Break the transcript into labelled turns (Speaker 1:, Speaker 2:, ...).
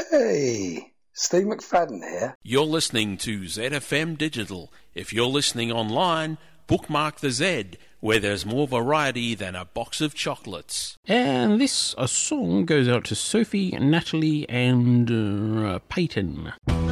Speaker 1: Hey, Steve McFadden here.
Speaker 2: You're listening to ZFM Digital. If you're listening online, bookmark the Z, where there's more variety than a box of chocolates.
Speaker 3: And this song goes out to Sophie, Natalie, and Peyton.